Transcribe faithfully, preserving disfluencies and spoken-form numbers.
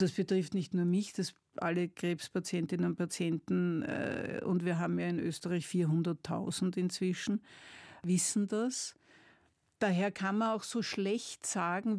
Das betrifft nicht nur mich, das alle Krebspatientinnen und Patienten, äh, und wir haben ja in Österreich vierhunderttausend inzwischen, wissen das. Daher kann man auch so schlecht sagen,